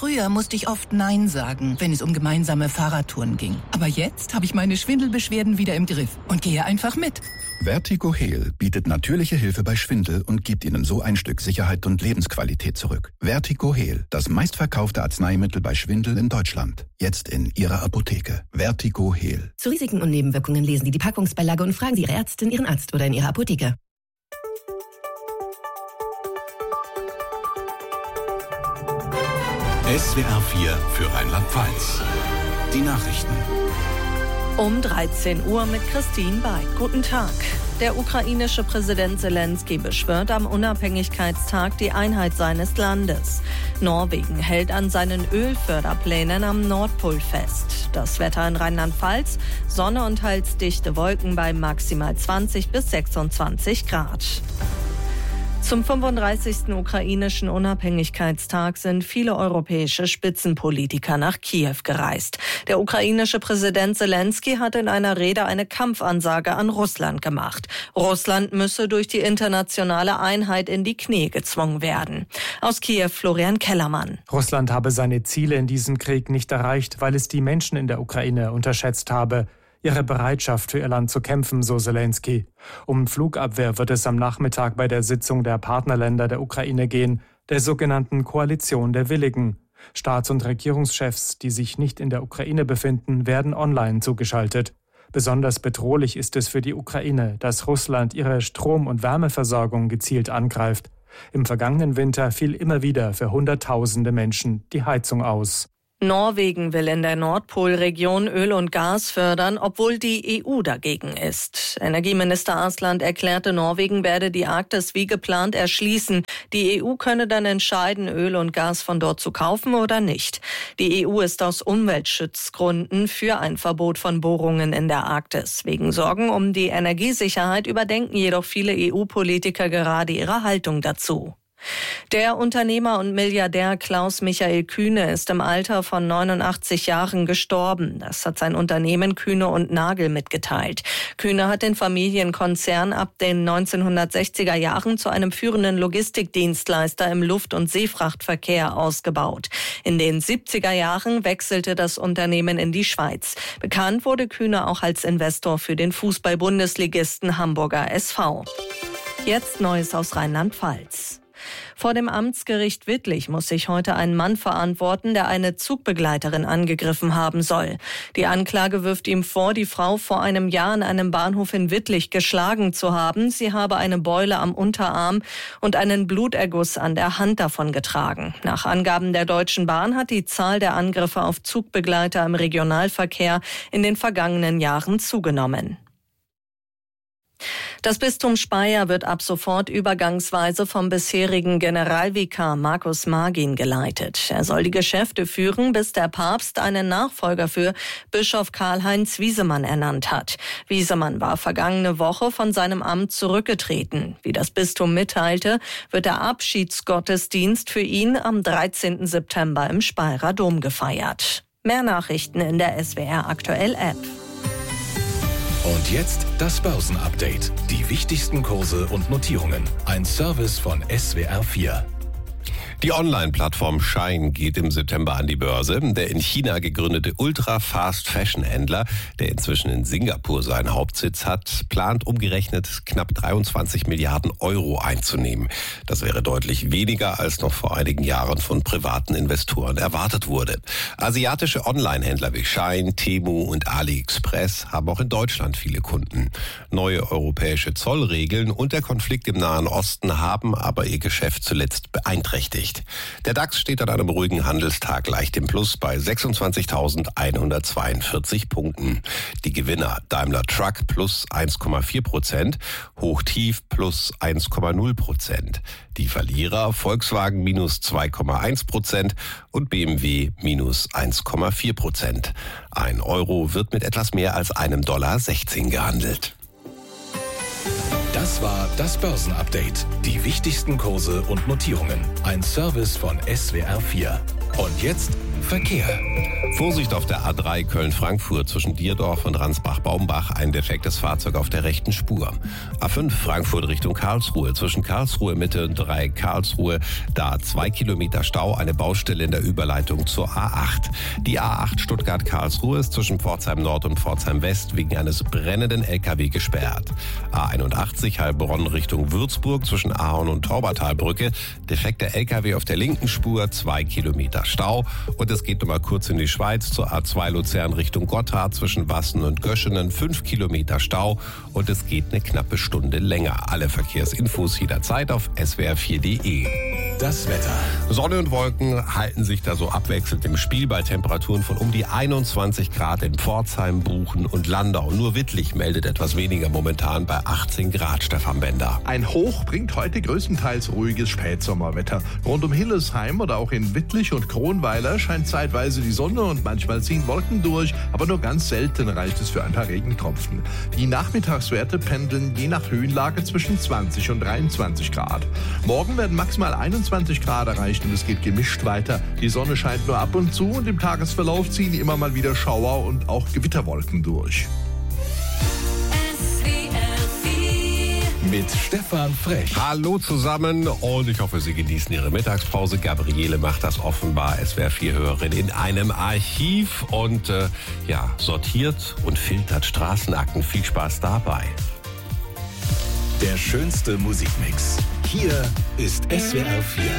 Früher musste ich oft Nein sagen, wenn es um gemeinsame Fahrradtouren ging. Aber jetzt habe ich meine Schwindelbeschwerden wieder im Griff und gehe einfach mit. Vertigo Heal bietet natürliche Hilfe bei Schwindel und gibt Ihnen so ein Stück Sicherheit und Lebensqualität zurück. Vertigo Heal, das meistverkaufte Arzneimittel bei Schwindel in Deutschland. Jetzt in Ihrer Apotheke. Vertigo Heal. Zu Risiken und Nebenwirkungen lesen Sie die Packungsbeilage und fragen Sie Ihre Ärztin, Ihren Arzt oder in Ihrer Apotheke. SWR 4 für Rheinland-Pfalz. Die Nachrichten. Um 13 Uhr mit Christine Beid. Guten Tag. Der ukrainische Präsident Zelensky beschwört am Unabhängigkeitstag die Einheit seines Landes. Norwegen hält an seinen Ölförderplänen am Nordpol fest. Das Wetter in Rheinland-Pfalz: Sonne und teils dichte Wolken bei maximal 20 bis 26 Grad. Zum 35. ukrainischen Unabhängigkeitstag sind viele europäische Spitzenpolitiker nach Kiew gereist. Der ukrainische Präsident Zelensky hat in einer Rede eine Kampfansage an Russland gemacht. Russland müsse durch die internationale Einheit in die Knie gezwungen werden. Aus Kiew Florian Kellermann. Russland habe seine Ziele in diesem Krieg nicht erreicht, weil es die Menschen in der Ukraine unterschätzt habe. Ihre Bereitschaft für ihr Land zu kämpfen, so Zelensky. Um Flugabwehr wird es am Nachmittag bei der Sitzung der Partnerländer der Ukraine gehen, der sogenannten Koalition der Willigen. Staats- und Regierungschefs, die sich nicht in der Ukraine befinden, werden online zugeschaltet. Besonders bedrohlich ist es für die Ukraine, dass Russland ihre Strom- und Wärmeversorgung gezielt angreift. Im vergangenen Winter fiel immer wieder für Hunderttausende Menschen die Heizung aus. Norwegen will in der Nordpolregion Öl und Gas fördern, obwohl die EU dagegen ist. Energieminister Aasland erklärte, Norwegen werde die Arktis wie geplant erschließen. Die EU könne dann entscheiden, Öl und Gas von dort zu kaufen oder nicht. Die EU ist aus Umweltschutzgründen für ein Verbot von Bohrungen in der Arktis. Wegen Sorgen um die Energiesicherheit überdenken jedoch viele EU-Politiker gerade ihre Haltung dazu. Der Unternehmer und Milliardär Klaus-Michael Kühne ist im Alter von 89 Jahren gestorben. Das hat sein Unternehmen Kühne und Nagel mitgeteilt. Kühne hat den Familienkonzern ab den 1960er Jahren zu einem führenden Logistikdienstleister im Luft- und Seefrachtverkehr ausgebaut. In den 70er Jahren wechselte das Unternehmen in die Schweiz. Bekannt wurde Kühne auch als Investor für den Fußball-Bundesligisten Hamburger SV. Jetzt Neues aus Rheinland-Pfalz. Vor dem Amtsgericht Wittlich muss sich heute ein Mann verantworten, der eine Zugbegleiterin angegriffen haben soll. Die Anklage wirft ihm vor, die Frau vor einem Jahr an einem Bahnhof in Wittlich geschlagen zu haben. Sie habe eine Beule am Unterarm und einen Bluterguss an der Hand davongetragen. Nach Angaben der Deutschen Bahn hat die Zahl der Angriffe auf Zugbegleiter im Regionalverkehr in den vergangenen Jahren zugenommen. Das Bistum Speyer wird ab sofort übergangsweise vom bisherigen Generalvikar Markus Margin geleitet. Er soll die Geschäfte führen, bis der Papst einen Nachfolger für Bischof Karl-Heinz Wiesemann ernannt hat. Wiesemann war vergangene Woche von seinem Amt zurückgetreten. Wie das Bistum mitteilte, wird der Abschiedsgottesdienst für ihn am 13. September im Speyerer Dom gefeiert. Mehr Nachrichten in der SWR Aktuell App. Und jetzt das Börsenupdate. Die wichtigsten Kurse und Notierungen. Ein Service von SWR 4. Die Online-Plattform Shein geht im September an die Börse. Der in China gegründete Ultra-Fast-Fashion-Händler, der inzwischen in Singapur seinen Hauptsitz hat, plant umgerechnet knapp 23 Milliarden Euro einzunehmen. Das wäre deutlich weniger, als noch vor einigen Jahren von privaten Investoren erwartet wurde. Asiatische Online-Händler wie Shein, Temu und AliExpress haben auch in Deutschland viele Kunden. Neue europäische Zollregeln und der Konflikt im Nahen Osten haben aber ihr Geschäft zuletzt beeinträchtigt. Der DAX steht an einem ruhigen Handelstag leicht im Plus bei 26.142 Punkten. Die Gewinner Daimler Truck plus 1,4%, Hochtief plus 1,0%. Die Verlierer Volkswagen minus 2,1% und BMW minus 1,4%. Ein Euro wird mit etwas mehr als $1,16 gehandelt. Das war das Börsenupdate. Die wichtigsten Kurse und Notierungen. Ein Service von SWR 4. Und jetzt Verkehr. Vorsicht auf der A3 Köln-Frankfurt zwischen Dierdorf und Ransbach-Baumbach. Ein defektes Fahrzeug auf der rechten Spur. A5 Frankfurt Richtung Karlsruhe. Zwischen Karlsruhe Mitte und 3 Karlsruhe. Da 2 Kilometer Stau. Eine Baustelle in der Überleitung zur A8. Die A8 Stuttgart-Karlsruhe ist zwischen Pforzheim Nord und Pforzheim West wegen eines brennenden LKW gesperrt. A81 Heilbronn Richtung Würzburg zwischen Ahorn und Taubertalbrücke. Defekter LKW auf der linken Spur. 2 Kilometer Stau. Und es geht nochmal kurz in die Schweiz zur A2 Luzern Richtung Gotthard zwischen Wassen und Göschenen. 5 Kilometer Stau und es geht eine knappe Stunde länger. Alle Verkehrsinfos jederzeit auf swr4.de. Das Wetter. Sonne und Wolken halten sich da so abwechselnd im Spiel bei Temperaturen von um die 21 Grad in Pforzheim, Buchen und Landau. Nur Wittlich meldet etwas weniger momentan bei 18 Grad, Stefan Bender. Ein Hoch bringt heute größtenteils ruhiges Spätsommerwetter. Rund um Hillesheim oder auch in Wittlich und Kronweiler scheint zeitweise die Sonne und manchmal ziehen Wolken durch, aber nur ganz selten reicht es für ein paar Regentropfen. Die Nachmittagswerte pendeln je nach Höhenlage zwischen 20 und 23 Grad. Morgen werden maximal 21 Grad erreicht und es geht gemischt weiter. Die Sonne scheint nur ab und zu und im Tagesverlauf ziehen immer mal wieder Schauer und auch Gewitterwolken durch. Mit Stefan Frech. Hallo zusammen und ich hoffe, Sie genießen Ihre Mittagspause. Gabriele macht das offenbar, SWR4-Hörerin, in einem Archiv und sortiert und filtert Straßenakten. Viel Spaß dabei. Der schönste Musikmix. Hier ist SWR4.